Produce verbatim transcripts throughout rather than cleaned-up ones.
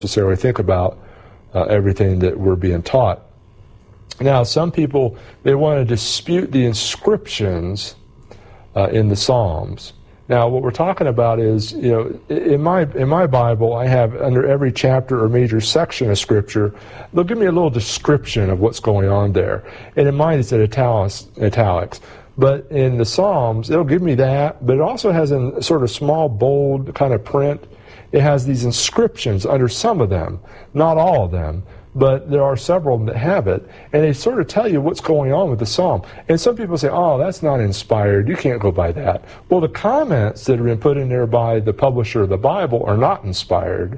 necessarily think about uh, everything that we're being taught. Now, some people, they want to dispute the inscriptions uh, in the Psalms. Now, what we're talking about is, you know, in my in my Bible, I have under every chapter or major section of Scripture, they'll give me a little description of what's going on there. And in mine, it's in italics. italics. But in the Psalms, it'll give me that, but it also has in sort of small, bold kind of print. It has these inscriptions under some of them, not all of them, but there are several of them that have it, and they sort of tell you what's going on with the psalm. And some people say, oh, that's not inspired, you can't go by that. Well, the comments that have been put in there by the publisher of the Bible are not inspired,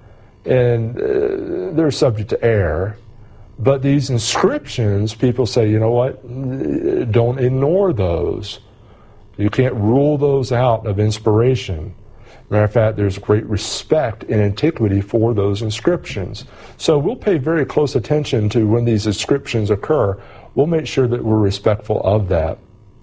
and uh, they're subject to error. But these inscriptions, people say, you know what, don't ignore those. You can't rule those out of inspiration. Matter of fact, there's great respect in antiquity for those inscriptions. So we'll pay very close attention to when these inscriptions occur. We'll make sure that we're respectful of that.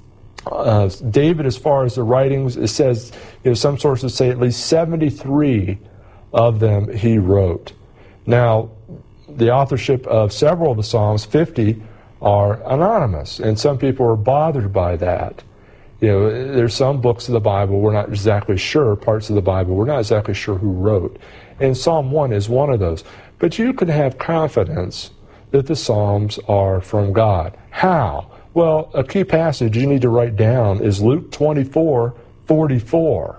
Uh, David, as far as the writings, it says, you know, some sources say at least seventy-three of them he wrote. Now, the authorship of several of the Psalms, fifty, are anonymous, and some people are bothered by that. You know, there's some books of the Bible we're not exactly sure, parts of the Bible we're not exactly sure who wrote. And Psalm one is one of those. But you can have confidence that the Psalms are from God. How? Well, a key passage you need to write down is Luke twenty-four forty-four.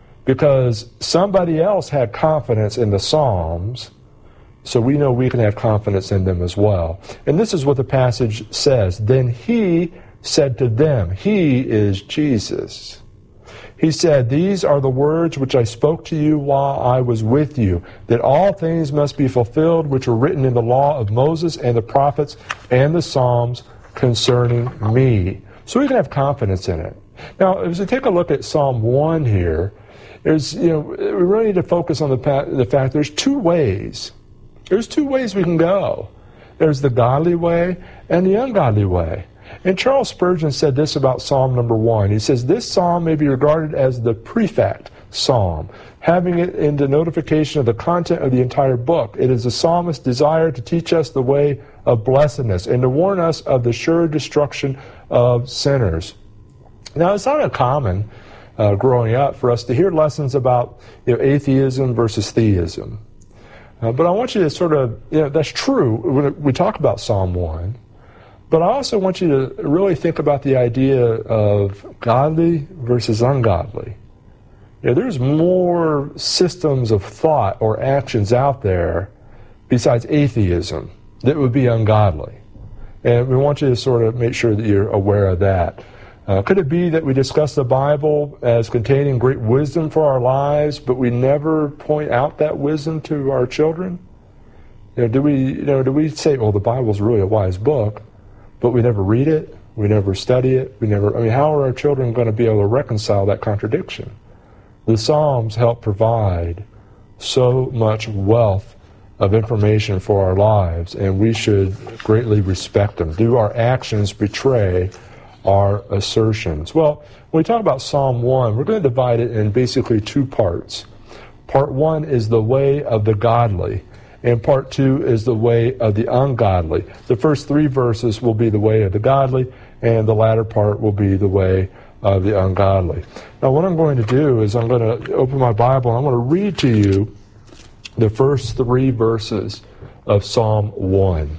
Because somebody else had confidence in the Psalms, so we know we can have confidence in them as well. And this is what the passage says. Then he said to them, he is Jesus. He said, these are the words which I spoke to you while I was with you, that all things must be fulfilled which were written in the law of Moses and the prophets and the Psalms concerning me. So we can have confidence in it. Now, as we take a look at Psalm one here, there's, you know, we really need to focus on the, the fact there's two ways. There's two ways we can go. There's the godly way and the ungodly way. And Charles Spurgeon said this about Psalm number one. He says, this psalm may be regarded as the prefect psalm, having it in the notification of the content of the entire book. It is the psalmist's desire to teach us the way of blessedness and to warn us of the sure destruction of sinners. Now, it's not uncommon uh, growing up for us to hear lessons about, you know, atheism versus theism. Uh, but I want you to sort of, you know, that's true when we talk about Psalm one. But I also want you to really think about the idea of godly versus ungodly. You know, there's more systems of thought or actions out there besides atheism that would be ungodly. And we want you to sort of make sure that you're aware of that. Uh, could it be that we discuss the Bible as containing great wisdom for our lives, but we never point out that wisdom to our children? You know, do we, you know, do we say, well, the Bible's really a wise book, but we never read it, we never study it, we never, I mean, how are our children going to be able to reconcile that contradiction? The Psalms help provide so much wealth of information for our lives, and we should greatly respect them. Do our actions betray our assertions? Well, when we talk about Psalm one, we're going to divide it in basically two parts. Part one is the way of the godly, and part two is the way of the ungodly. The first three verses will be the way of the godly, and the latter part will be the way of the ungodly. Now, what I'm going to do is I'm going to open my Bible, and I'm going to read to you the first three verses of Psalm one.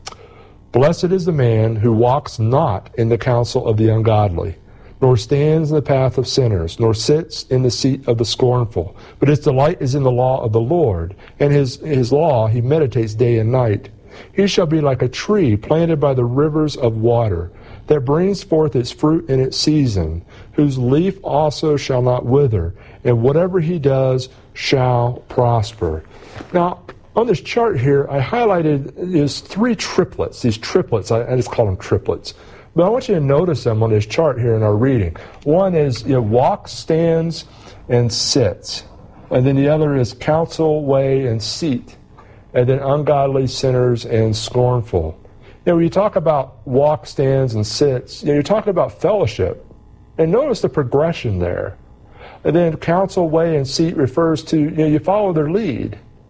Blessed is the man who walks not in the counsel of the ungodly, nor stands in the path of sinners, nor sits in the seat of the scornful. But his delight is in the law of the Lord, and his, his law he meditates day and night. He shall be like a tree planted by the rivers of water, that brings forth its fruit in its season, whose leaf also shall not wither, and whatever he does shall prosper. Now, on this chart here, I highlighted these three triplets. These triplets, I, I just call them triplets. But I want you to notice them on this chart here in our reading. One is, you know, walks, stands, and sits. And then the other is counsel, way, and seat. And then ungodly, sinners, and scornful. You know, when you talk about walk, stands, and sits, you know, you're talking about fellowship. And notice the progression there. And then counsel, way, and seat refers to, you know, you follow their lead.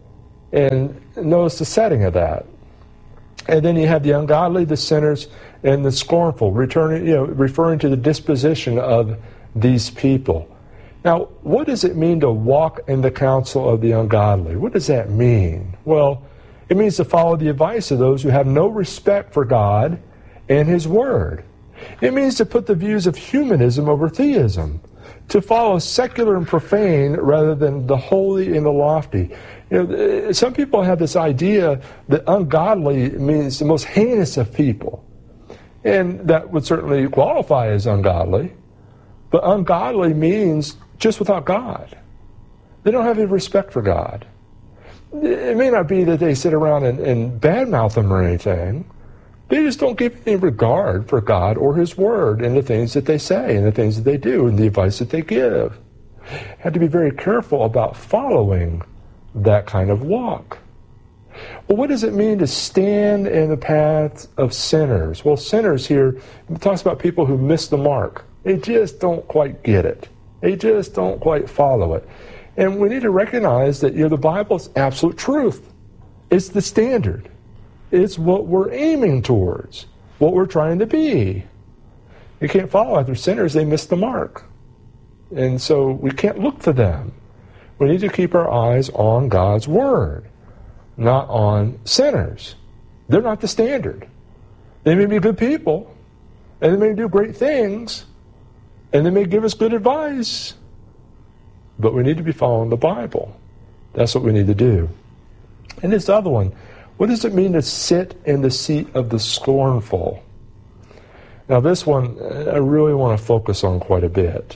And notice the setting of that. And then you have the ungodly, the sinners, and the scornful, returning, you know, referring to the disposition of these people. Now, what does it mean to walk in the counsel of the ungodly? What does that mean? Well, it means to follow the advice of those who have no respect for God and His Word. It means to put the views of humanism over theism, to follow secular and profane rather than the holy and the lofty. You know, some people have this idea that ungodly means the most heinous of people. And that would certainly qualify as ungodly. But ungodly means just without God. They don't have any respect for God. It may not be that they sit around and, and badmouth Him or anything. They just don't give any regard for God or His Word and the things that they say and the things that they do and the advice that they give. Have to be very careful about following that kind of walk. Well, what does it mean to stand in the path of sinners? Well, sinners here, it talks about people who miss the mark. They just don't quite get it. They just don't quite follow it. And we need to recognize that, you know, the Bible is absolute truth. It's the standard. It's what we're aiming towards, what we're trying to be. You can't follow after sinners. They miss the mark. And so we can't look to them. We need to keep our eyes on God's Word, not on sinners. They're not the standard. They may be good people, and they may do great things, and they may give us good advice, but we need to be following the Bible. That's what we need to do. And this other one, what does it mean to sit in the seat of the scornful? Now this one, I really want to focus on quite a bit.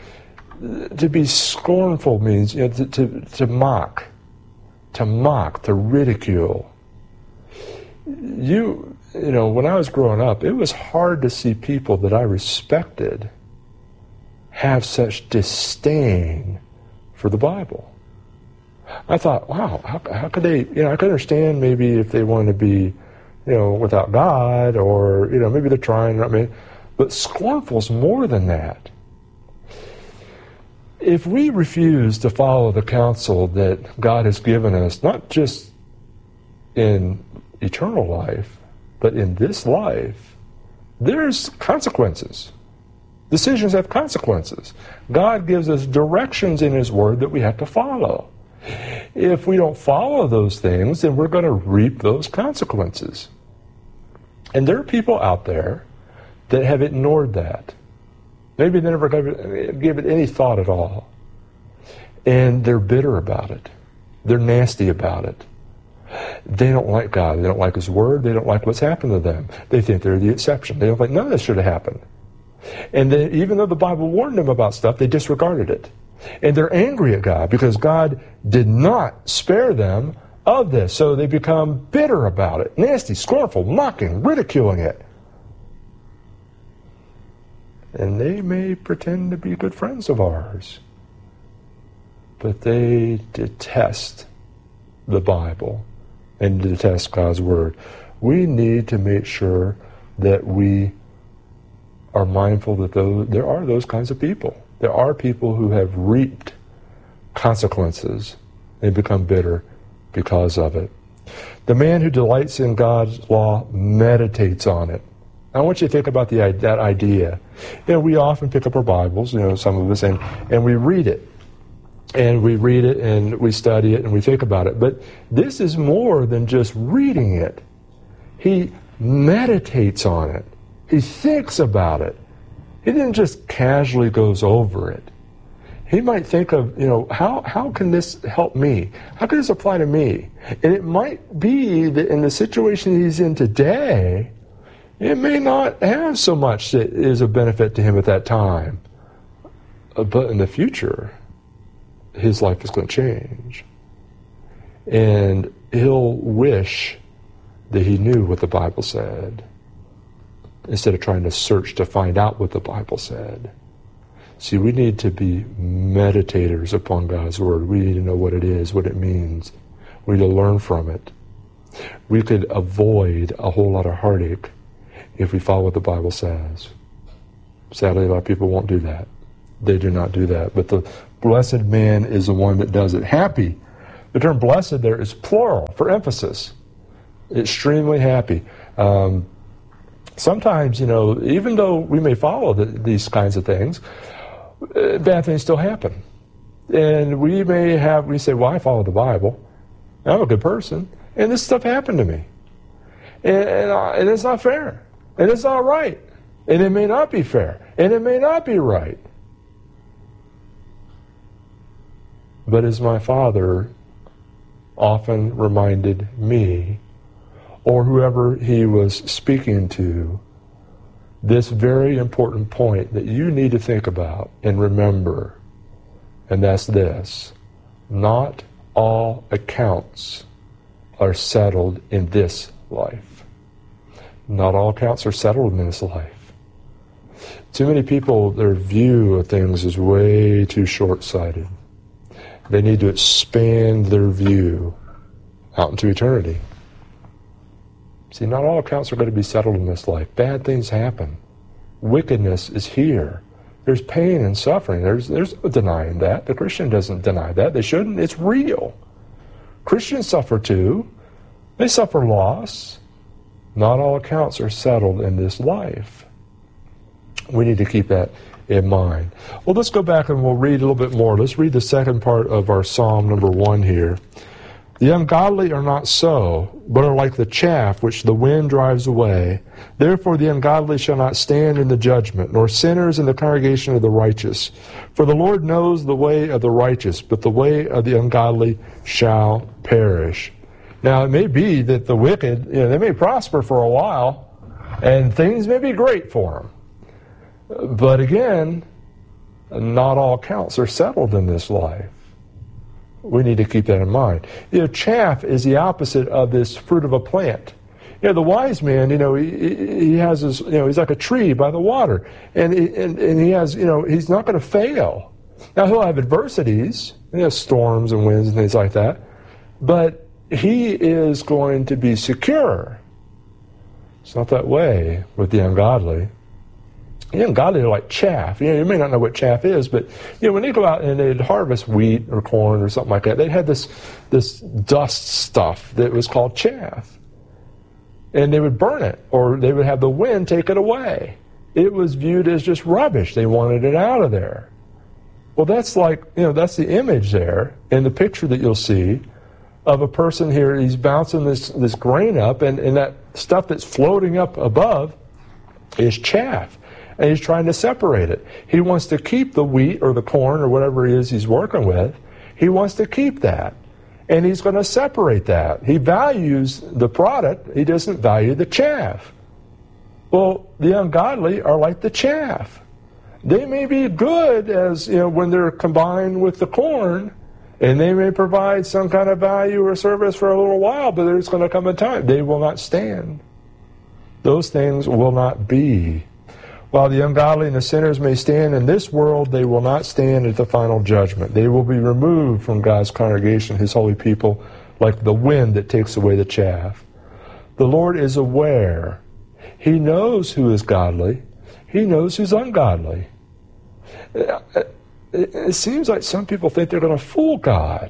To be scornful means, you know, to, to, to mock, to mock, to ridicule. You, you know, when I was growing up, it was hard to see people that I respected have such disdain for the Bible. I thought, wow, how, how could they, you know, I could understand maybe if they wanted to be, you know, without God, or, you know, maybe they're trying, I mean, but scornful's more than that. If we refuse to follow the counsel that God has given us, not just in eternal life, but in this life, there's consequences. Decisions have consequences. God gives us directions in His Word that we have to follow. If we don't follow those things, then we're going to reap those consequences. And there are people out there that have ignored that. Maybe they never gave it any thought at all. And they're bitter about it. They're nasty about it. They don't like God. They don't like His Word. They don't like what's happened to them. They think they're the exception. They don't think none of this should have happened. And then, even though the Bible warned them about stuff, they disregarded it. And they're angry at God because God did not spare them of this. So they become bitter about it. Nasty, scornful, mocking, ridiculing it. And they may pretend to be good friends of ours, but they detest the Bible and detest God's Word. We need to make sure that we are mindful that those, there are those kinds of people. There are people who have reaped consequences and become bitter because of it. The man who delights in God's law meditates on it. I want you to think about the, that idea. You know, we often pick up our Bibles, you know, some of us, and, and we read it. And we read it, and we study it, and we think about it. But this is more than just reading it. He meditates on it. He thinks about it. He didn't just casually goes over it. He might think of, you know, how, how can this help me? How can this apply to me? And it might be that in the situation he's in today, it may not have so much that is of benefit to him at that time. But in the future, his life is going to change. And he'll wish that he knew what the Bible said, instead of trying to search to find out what the Bible said. See, we need to be meditators upon God's Word. We need to know what it is, what it means. We need to learn from it. We could avoid a whole lot of heartache if we follow what the Bible says. Sadly, a lot of people won't do that. They do not do that. But the blessed man is the one that does it. Happy The term blessed there is plural for emphasis. Extremely happy. Um, sometimes, you know, even though we may follow the, these kinds of things, uh, bad things still happen. And we may have, we say, well, I follow the Bible. I'm a good person. And this stuff happened to me. And, and, uh, and it's not fair. And it's not right. And it may not be fair. And it may not be right. But as my father often reminded me, or whoever he was speaking to, this very important point that you need to think about and remember, and that's this: not all accounts are settled in this life. Not all accounts are settled in this life. Too many people, their view of things is way too short-sighted. They need to expand their view out into eternity. See, not all accounts are going to be settled in this life. Bad things happen. Wickedness is here. There's pain and suffering. There's, there's no denying that. The Christian doesn't deny that. They shouldn't. It's real. Christians suffer too. They suffer loss. Not all accounts are settled in this life. We need to keep that in mind. Well, let's go back and we'll read a little bit more. Let's read the second part of our Psalm number one here. The ungodly are not so, but are like the chaff which the wind drives away. Therefore the ungodly shall not stand in the judgment, nor sinners in the congregation of the righteous. For the Lord knows the way of the righteous, but the way of the ungodly shall perish. Now it may be that the wicked, you know, they may prosper for a while, and things may be great for them. But again, not all accounts are settled in this life. We need to keep that in mind. You know, chaff is the opposite of this fruit of a plant. You know, the wise man, you know, he, he has his, you know, he's like a tree by the water. And, and, and he has, you know, he's not going to fail. Now, he'll have adversities, you know, storms and winds and things like that. But he is going to be secure. It's not that way with the ungodly. The ungodly are like chaff. You know, you may not know what chaff is, but you know, when they go out and they'd harvest wheat or corn or something like that, they had this this dust stuff that was called chaff. And they would burn it, or they would have the wind take it away. It was viewed as just rubbish. They wanted it out of there. Well, that's like, you know, that's the image there in the picture that you'll see of a person here. He's bouncing this, this grain up, and, and that stuff that's floating up above is chaff. And he's trying to separate it. He wants to keep the wheat or the corn or whatever it is he's working with. He wants to keep that. And he's going to separate that. He values the product. He doesn't value the chaff. Well, the ungodly are like the chaff. They may be good as, you know, when they're combined with the corn, and they may provide some kind of value or service for a little while, but there's going to come a time they will not stand. Those things will not be. While the ungodly and the sinners may stand in this world, they will not stand at the final judgment. They will be removed from God's congregation, His holy people, like the wind that takes away the chaff. The Lord is aware. He knows who is godly. He knows who's ungodly. It seems like some people think they're going to fool God.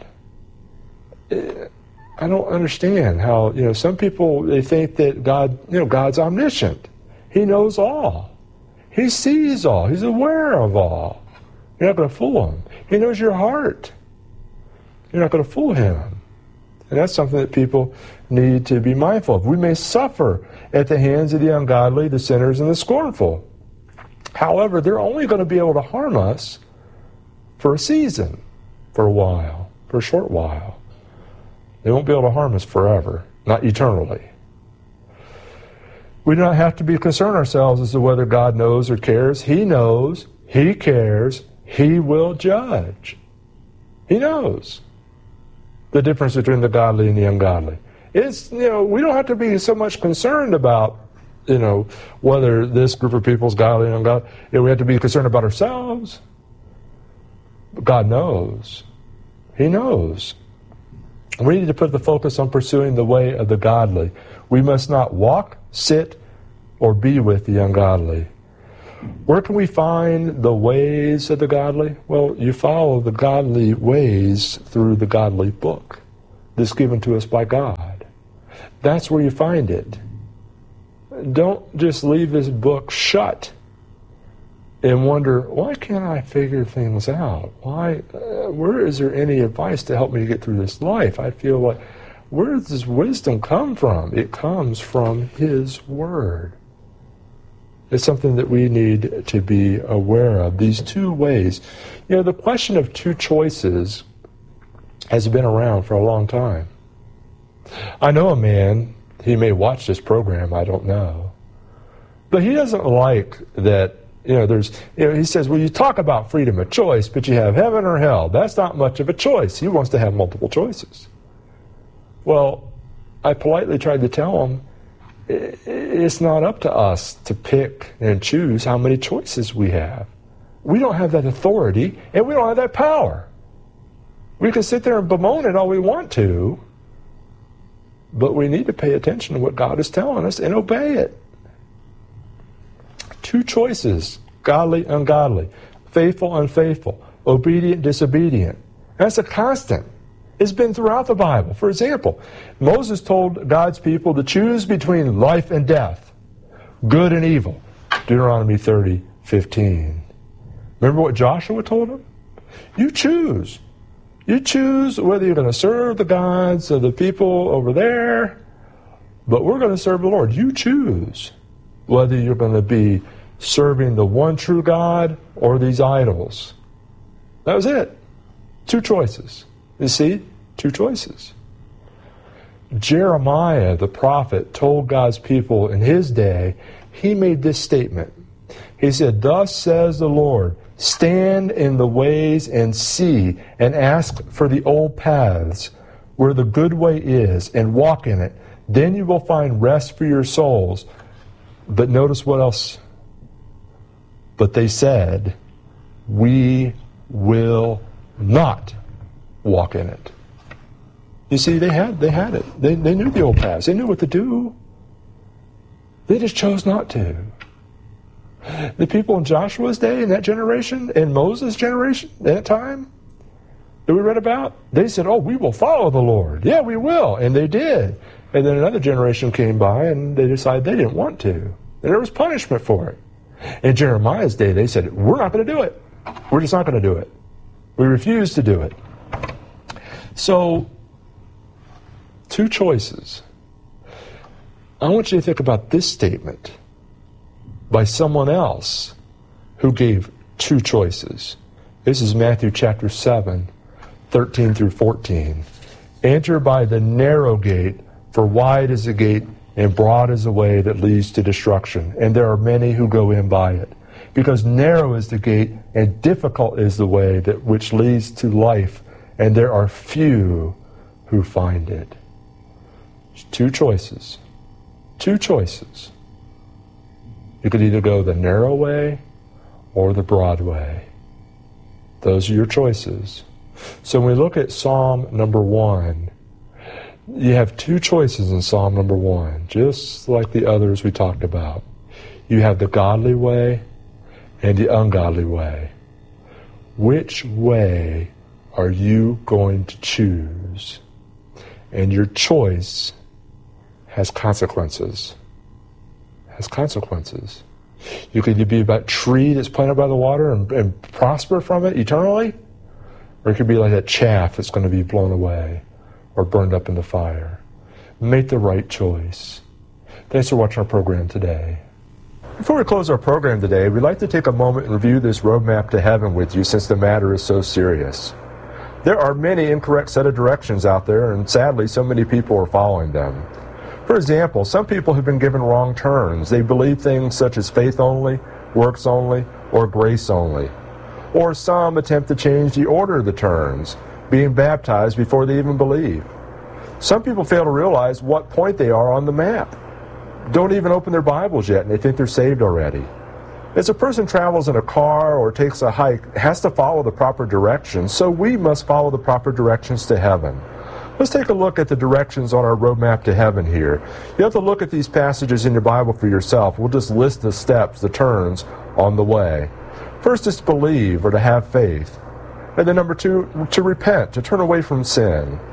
I don't understand how, you know, some people, they think that God, you know, God's omniscient. He knows all. He sees all. He's aware of all. You're not going to fool him. He knows your heart. You're not going to fool him. And that's something that people need to be mindful of. We may suffer at the hands of the ungodly, the sinners, and the scornful. However, they're only going to be able to harm us for a season, for a while, for a short while. They won't be able to harm us forever, not eternally. We do not have to be concerned ourselves as to whether God knows or cares. He knows. He cares. He will judge. He knows the difference between the godly and the ungodly. It's, you know, we don't have to be so much concerned about, you know, whether this group of people is godly or ungodly. You know, we have to be concerned about ourselves. But God knows. He knows. We need to put the focus on pursuing the way of the godly. We must not walk, sit, or be with the ungodly. Where can we find the ways of the godly? Well, you follow the godly ways through the godly book. that's given to us by God. That's where you find it. Don't just leave this book shut and wonder, why can't I figure things out? Why? Uh, where is there any advice to help me to get through this life? I feel like, where does this wisdom come from? It comes from His Word. It's something that we need to be aware of. These two ways. You know, the question of two choices has been around for a long time. I know a man, he may watch this program, I don't know, but he doesn't like that. You know, there's, you know, he says, well, you talk about freedom of choice, but you have heaven or hell. That's not much of a choice. He wants to have multiple choices. Well, I politely tried to tell him, it's not up to us to pick and choose how many choices we have. We don't have that authority, and we don't have that power. We can sit there and bemoan it all we want to, but we need to pay attention to what God is telling us and obey it. Two choices, godly, ungodly, faithful, unfaithful, obedient, disobedient. That's a constant. It's been throughout the Bible. For example, Moses told God's people to choose between life and death, good and evil. Deuteronomy thirty fifteen. Remember what Joshua told him? You choose. You choose whether you're going to serve the gods of the people over there, but we're going to serve the Lord. You choose whether you're going to be serving the one true God or these idols. That was it. Two choices. You see? Two choices. Jeremiah, the prophet, told God's people in his day, he made this statement. He said, thus says the Lord, stand in the ways and see, and ask for the old paths, where the good way is, and walk in it. Then you will find rest for your souls. But notice what else? But they said, we will not walk in it. You see, they had they had it. They, they knew the old paths. They knew what to do. They just chose not to. The people in Joshua's day, in that generation, in Moses' generation, that time, that we read about, they said, oh, we will follow the Lord. Yeah, we will. And they did. And then another generation came by, and they decided they didn't want to. And there was punishment for it. In Jeremiah's day, they said, we're not going to do it. We're just not going to do it. We refuse to do it. So, two choices. I want you to think about this statement by someone else who gave two choices. This is Matthew chapter seven, thirteen through fourteen. Enter by the narrow gate, for wide is the gate, and broad is the way that leads to destruction, and there are many who go in by it. Because narrow is the gate, and difficult is the way that which leads to life, and there are few who find it. Two choices. Two choices. You could either go the narrow way or the broad way. Those are your choices. So when we look at Psalm number one, you have two choices in Psalm number one, just like the others we talked about. You have the godly way and the ungodly way. Which way are you going to choose? And your choice has consequences. Has consequences. You could either be that tree that's planted by the water and, and prosper from it eternally, or it could be like that chaff that's going to be blown away or burned up in the fire. Make the right choice. Thanks for watching our program today. Before we close our program today, we'd like to take a moment and review this roadmap to heaven with you, since the matter is so serious. There are many incorrect set of directions out there, and sadly so many people are following them. For example, some people have been given wrong turns. They believe things such as faith only, works only, or grace only. Or some attempt to change the order of the turns, being baptized before they even believe. Some people fail to realize what point they are on the map. Don't even open their Bibles yet, and they think they're saved already. As a person travels in a car or takes a hike, it has to follow the proper directions, so we must follow the proper directions to heaven. Let's take a look at the directions on our roadmap to heaven here. You have to look at these passages in your Bible for yourself. We'll just list the steps, the turns on the way. First is to believe or to have faith. And then number two, to repent, to turn away from sin.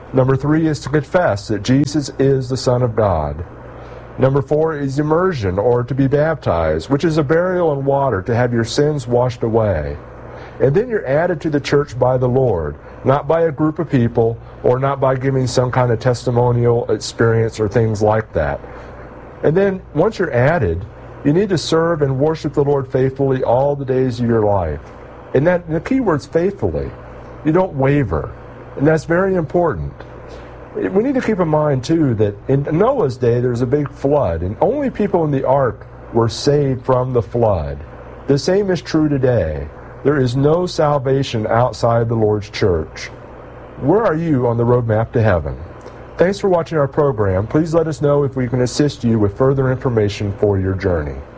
Number three is to confess that Jesus is the Son of God. Number four is immersion, or to be baptized, which is a burial in water to have your sins washed away. And then you're added to the church by the Lord, not by a group of people, or not by giving some kind of testimonial experience or things like that. And then once you're added, you need to serve and worship the Lord faithfully all the days of your life. And that the key word's faithfully. You don't waver. And that's very important. We need to keep in mind, too, that in Noah's day there was a big flood, and only people in the ark were saved from the flood. The same is true today. There is no salvation outside the Lord's church. Where are you on the roadmap to heaven? Thanks for watching our program. Please let us know if we can assist you with further information for your journey.